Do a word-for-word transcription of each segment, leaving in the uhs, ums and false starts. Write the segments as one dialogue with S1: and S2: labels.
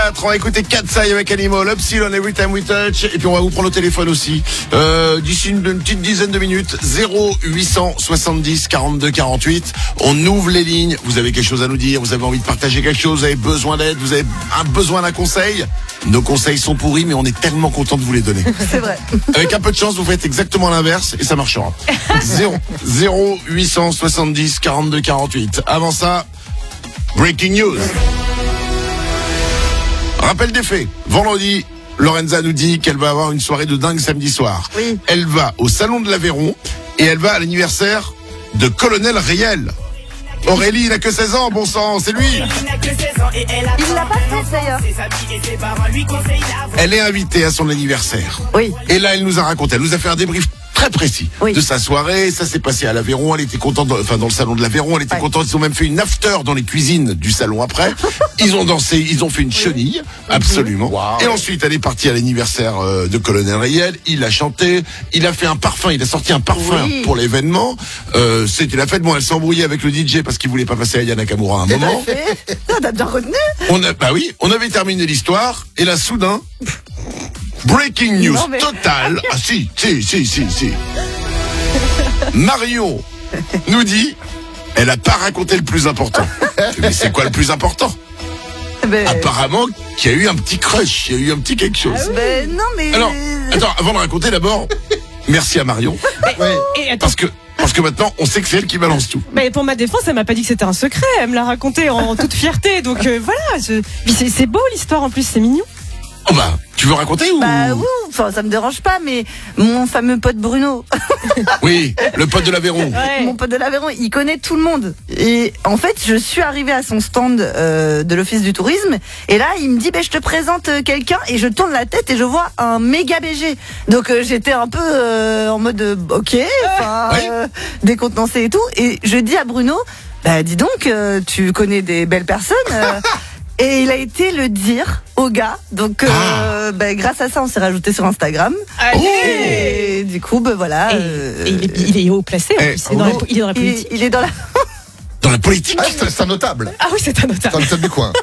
S1: On va écouter Katsai avec Animal, Upsilon, Every Time We Touch, et puis on va vous prendre au téléphone aussi. Euh, d'ici une, une petite dizaine de minutes, zéro huit cent soixante-dix quarante-deux quarante-huit. On ouvre les lignes. Vous avez quelque chose à nous dire, vous avez envie de partager quelque chose, vous avez besoin d'aide, vous avez un besoin d'un conseil. Nos conseils sont pourris, mais on est tellement content de vous les donner.
S2: C'est vrai.
S1: Avec un peu de chance, vous faites exactement l'inverse et ça marchera. zéro huit cent soixante-dix quarante-deux quarante-huit. Avant ça, breaking news. Rappel des faits. Vendredi, Lorenza nous dit qu'elle va avoir une soirée de dingue samedi soir.
S2: Oui.
S1: Elle va au Salon de l'Aveyron et elle va à l'anniversaire de Colonel Riel. Aurélie, il n'a que seize ans, bon sang, c'est lui.
S2: Il l'a pas fait d'ailleurs.
S1: Elle est invitée à son anniversaire.
S2: Oui.
S1: Et là, elle nous a raconté, elle nous a fait un débrief très précis
S2: Oui.
S1: de sa soirée. Ça s'est passé à l'Aveyron. Elle était contente, dans, enfin dans le salon de l'Aveyron. Elle était
S2: Ouais.
S1: contente. Ils ont même fait une after dans les cuisines du salon après. Ils ont dansé, ils ont fait une chenille, absolument.
S3: Wow.
S1: Et ensuite, elle est partie à l'anniversaire euh, de Colonel Riel. Il a chanté, il a fait un parfum, il a sorti un parfum
S2: Oui.
S1: pour l'événement. Euh, C'était la fête. Bon, elle s'est embrouillée avec le D J parce qu'il voulait pas passer à Yana Nakamura à un moment.
S2: Ah, t'as bien retenu.
S1: On a, bah oui, on avait terminé l'histoire et là, soudain, breaking news
S2: Non, mais-
S1: totale. Ah si, si, si, si, si. Marion nous dit, elle a pas raconté le plus important. Mais c'est quoi le plus important?
S2: Ben,
S1: Apparemment qu'il y a eu un petit crush, il y a eu un petit quelque chose.
S2: ben, non mais.
S1: Alors, attends, avant de raconter d'abord, merci à Marion,
S3: Ouais.
S4: Et attends,
S1: parce que parce que maintenant on sait que c'est elle qui balance tout.
S4: mais pour ma défense, elle m'a pas dit que c'était un secret. Elle me l'a raconté en toute fierté. Donc euh, voilà, je... Puis c'est, c'est beau l'histoire en plus, c'est mignon.
S1: Oh bah, tu veux raconter ou?
S2: Bah oui, enfin ça me dérange pas, mais mon fameux pote Bruno,
S1: Oui, le pote de l'Aveyron.
S4: Ouais.
S2: mon pote de l'Aveyron, il connaît tout le monde. Et en fait, je suis arrivée à son stand euh, de l'office du tourisme, et là, il me dit, ben je te présente euh, quelqu'un, et je tourne la tête et je vois un méga B G. Donc euh, j'étais un peu euh, en mode, euh, ok, enfin,
S1: Ouais.
S2: euh, décontenancée et tout, et je dis à Bruno, bah dis donc, euh, tu connais des belles personnes. euh, Et il a été le dire au gars. Donc, euh, bah, grâce à ça, on s'est rajouté sur Instagram.
S4: Allez.
S2: Et du coup, bah, voilà.
S4: Et,
S2: euh,
S4: et il, est, il est haut placé. En
S1: Eh,
S4: plus. Il, est dans la, il est dans la
S2: il,
S4: politique.
S2: il est dans la.
S1: Dans la politique.
S3: Ah, c'est c'est un notable.
S4: Ah oui, c'est un
S3: C'est un
S4: notable.
S3: notable du coin.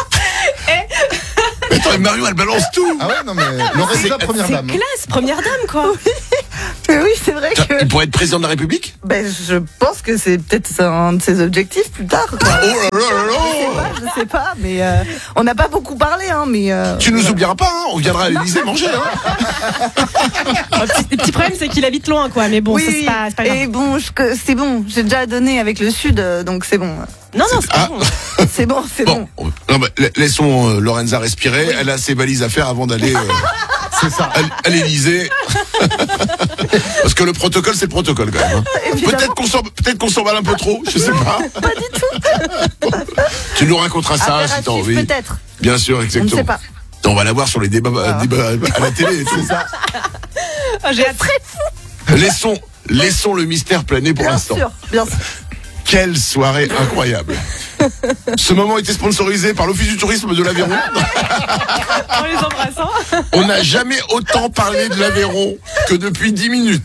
S1: Mais attends, Marion, elle balance tout.
S3: Ah ouais, non mais Lorenza, première
S4: C'est
S3: dame.
S4: classe, première dame quoi.
S2: Mais oui, c'est vrai
S1: Tiens,
S2: que.
S1: il pourrait être président de la République?
S2: Ben, je pense que c'est peut-être un de ses objectifs plus tard. Quoi.
S1: Oh là là là
S2: Je sais
S1: là.
S2: pas, je sais pas, mais euh, on n'a pas beaucoup parlé, hein, mais. Euh,
S1: Tu nous oublieras pas, hein, on viendra à l'Élysée manger. Hein.
S4: Le petit, le petit problème, c'est qu'il habite loin quoi. Mais bon, ça, c'est pas, c'est pas grave.
S2: et bon, je- que- c'est bon, j'ai déjà donné avec le Sud, euh, donc c'est bon.
S4: Non, non, c'est pas
S1: Ah.
S4: bon.
S2: C'est bon, c'est bon.
S1: Bon, non, bah, la- laissons euh, Lorenza respirer. Elle a ses valises à faire avant d'aller euh,
S3: C'est ça.
S1: à, à l'Élysée. Parce que le protocole, c'est le protocole quand même. Hein.
S2: Évidemment.
S1: Peut-être qu'on s'en, peut-être qu'on s'emballe un peu trop, je sais pas.
S2: Pas du tout.
S1: Tu nous raconteras ça
S2: Affaire
S1: si
S2: à
S1: t'as
S2: suivre,
S1: envie.
S2: peut-être.
S1: Bien sûr,
S2: On ne
S1: exactement.
S2: sait pas.
S1: On va la voir sur les débats,
S2: Ah.
S1: débats à la télé.
S3: C'est ça.
S4: Ah, j'ai hâte.
S1: Laissons, laissons le mystère planer pour
S2: Bien
S1: l'instant.
S2: sûr, bien sûr.
S1: Quelle soirée incroyable. Ce moment était sponsorisé par l'Office du tourisme de l'Aveyron.
S4: En les embrassant.
S1: On n'a jamais autant parlé de l'Aveyron que depuis dix minutes.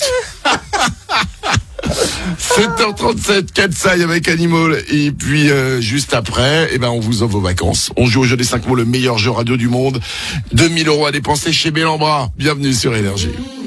S1: sept heures trente-sept, Katsai avec Animal. Et puis, euh, juste après, eh ben, on vous offre vos vacances. On joue au jeu des cinq mots, le meilleur jeu radio du monde. deux mille euros à dépenser chez Bellambra. Bienvenue sur Énergie.